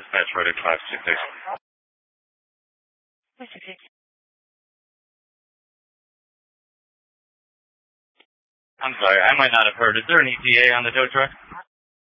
That's rated Class 2. I'm sorry, I might not have heard. Is there an ETA on the tow truck?